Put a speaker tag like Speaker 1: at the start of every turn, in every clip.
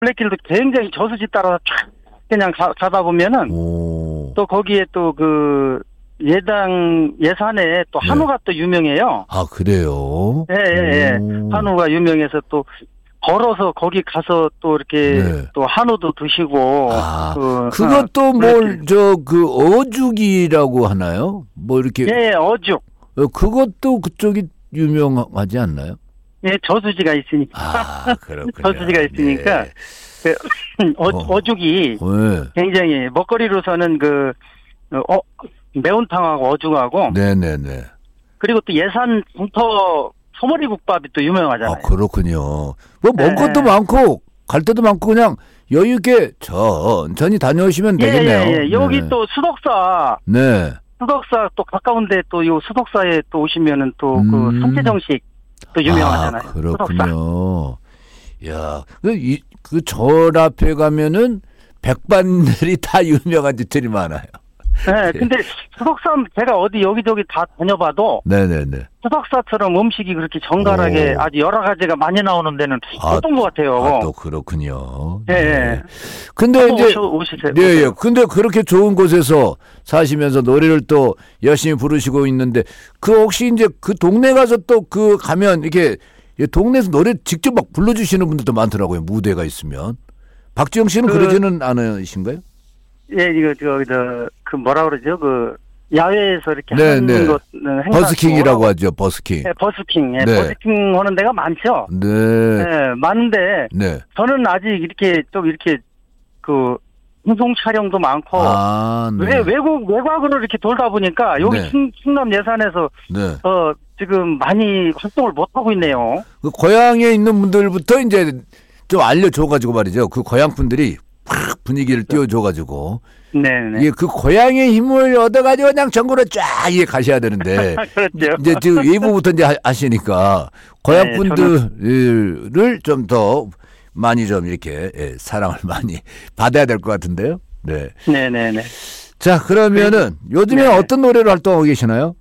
Speaker 1: 블랙길도 굉장히 저수지 따라서 쫙 그냥 가다 보면은 또 거기에 또 그 예산에 또 한우가 또 유명해요.
Speaker 2: 아, 그래요?
Speaker 1: 예. 한우가 유명해서 또 걸어서 거기 가서 또 이렇게 또 한우도 드시고.
Speaker 2: 그것도 그 어죽이라고 하나요? 뭐 이렇게.
Speaker 1: 예, 어죽.
Speaker 2: 그것도 그쪽이 유명하지 않나요?
Speaker 1: 예, 저수지가 있으니까.
Speaker 2: 아, 그렇군요.
Speaker 1: 저수지가 있으니까. 네. 어죽이 굉장히 먹거리로서는 매운탕하고 어죽하고.
Speaker 2: 네네네.
Speaker 1: 그리고 또 예산 동터 소머리국밥이 또 유명하잖아요.
Speaker 2: 아, 그렇군요. 뭐 먹을 것도 많고 갈 데도 많고 그냥 여유 있게 천천히 다녀오시면 되겠네요.
Speaker 1: 예. 여기 또 수덕사.
Speaker 2: 네.
Speaker 1: 수덕사 또 가까운데 또 요 수덕사에 또 오시면은 또 그 선제정식 또 유명하잖아요.
Speaker 2: 아, 그렇군요. 야, 그 절 앞에 가면은 백반들이 다 유명한 집들이 많아요.
Speaker 1: 네, 근데 수덕사 제가 어디 여기저기 다 다녀봐도
Speaker 2: 네네네.
Speaker 1: 수덕사처럼 음식이 그렇게 정갈하게 아주 여러 가지가 많이 나오는 데는 없던 것 같아요.
Speaker 2: 또 그렇군요.
Speaker 1: 네.
Speaker 2: 근데 이제
Speaker 1: 오시세요.
Speaker 2: 네. 근데 그렇게 좋은 곳에서 사시면서 노래를 또 열심히 부르시고 있는데 그 혹시 이제 그 동네 가서 또 그 가면 이렇게 동네에서 노래 직접 막 불러주시는 분들도 많더라고요. 무대가 있으면. 박지영 씨는 그러지는 않으신가요?
Speaker 1: 예, 이거 그 뭐라 그러죠? 그 야외에서 이렇게 하는 것 행사.
Speaker 2: 버스킹이라고 하죠. 버스킹.
Speaker 1: 네, 버스킹. 네. 버스킹 하는 데가 많죠. 네, 많은데 저는 아직 이렇게 좀 이렇게 그 방송 촬영도 많고 외곽으로 이렇게 돌다 보니까 여기 충남 예산에서 지금 많이 활동을 못 하고 있네요.
Speaker 2: 그 고향에 있는 분들부터 이제 좀 알려줘가지고 말이죠. 그 고향 분들이 팍 분위기를 띄워줘가지고.
Speaker 1: 네네.
Speaker 2: 예, 그 고향의 힘을 얻어가지고 그냥 전국으로 쫙 가셔야 되는데.
Speaker 1: 그렇죠.
Speaker 2: 이제 지금 일부부터 이제 하시니까 고향 분들을 좀 더 많이 좀 이렇게 사랑을 많이 받아야 될 것 같은데요. 네.
Speaker 1: 네네네.
Speaker 2: 자, 그러면은 요즘에 어떤 노래로 활동하고 계시나요?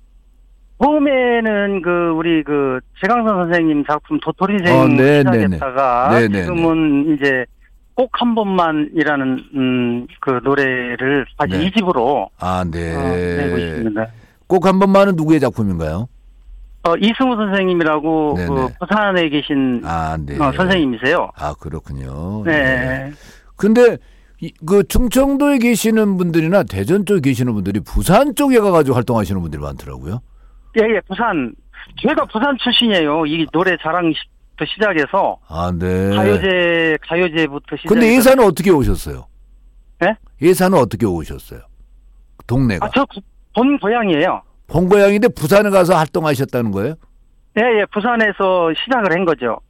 Speaker 1: 처음에는 우리 최강선 선생님 작품 도토리생 시작했다가 지금은 이제 꼭 한 번만이라는 그 노래를 다시 2집으로 내고 있습니다.
Speaker 2: 꼭 한 번만은 누구의 작품인가요?
Speaker 1: 이승우 선생님이라고 그 부산에 계신 선생님이세요.
Speaker 2: 아, 그렇군요.
Speaker 1: 네.
Speaker 2: 근데 그 충청도에 계시는 분들이나 대전 쪽에 계시는 분들이 부산 쪽에 가가지고 활동하시는 분들이 많더라고요.
Speaker 1: 예, 부산. 제가 부산 출신이에요. 이 노래 자랑부터 시작해서. 가요제부터 시작해서.
Speaker 2: 근데 예산은 어떻게 오셨어요?
Speaker 1: 네?
Speaker 2: 예산은 어떻게 오셨어요? 동네가.
Speaker 1: 저 본 고향이에요.
Speaker 2: 본 고향인데 부산에 가서 활동하셨다는 거예요?
Speaker 1: 예, 부산에서 시작을 한 거죠.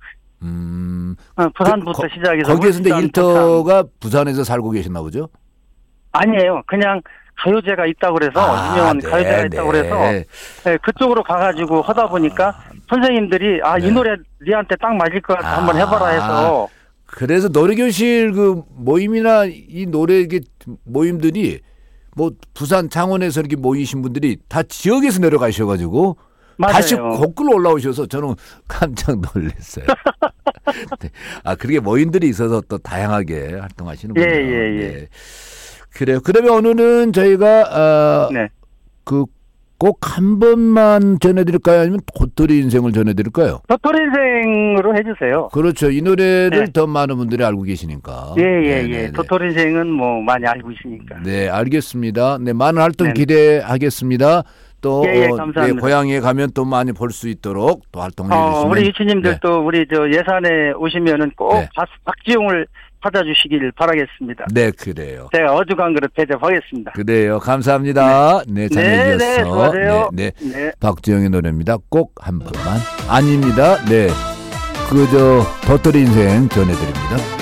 Speaker 1: 부산부터 시작해서.
Speaker 2: 거기에서 근데 일터가 부산에서 살고 계셨나 보죠?
Speaker 1: 아니에요. 그냥 가요제가 있다고 그래서 유명한 가요제가 있다고 그래서 그쪽으로 가가지고 하다 보니까 선생님들이 이 노래 니한테 딱 맞을 것 같아 한번 해봐라 해서.
Speaker 2: 그래서 노래교실 그 모임이나 이 노래 모임들이 뭐 부산 창원에서 이렇게 모이신 분들이 다 지역에서 내려가셔가지고 다시 거꾸로 올라오셔서 저는 깜짝 놀랐어요. 그렇게 모임들이 있어서 또 다양하게 활동하시는군요.
Speaker 1: 예.
Speaker 2: 그래요. 그러면 오늘은 저희가 꼭 한 번만 전해드릴까요? 아니면 도토리 인생을 전해드릴까요?
Speaker 1: 도토리 인생으로 해주세요.
Speaker 2: 그렇죠. 이 노래를 더 많은 분들이 알고 계시니까.
Speaker 1: 예. 도토리 인생은 뭐 많이 알고 있으니까.
Speaker 2: 네, 알겠습니다. 네, 많은 활동 기대하겠습니다. 또
Speaker 1: 감사합니다.
Speaker 2: 고향에 가면 또 많이 볼 수 있도록 또 활동해 주시면.
Speaker 1: 우리 유치님들도 우리 예산에 오시면은 꼭 박지용을 찾아주시길 바라겠습니다.
Speaker 2: 네, 그래요.
Speaker 1: 제가 어죽한 그릇 대접하겠습니다.
Speaker 2: 그래요. 감사합니다. 네, 잘해주셔서.
Speaker 1: 수고하세요.
Speaker 2: 네. 박지영의 노래입니다. 꼭 한 번만. 아닙니다. 네. 도토리 인생 전해드립니다.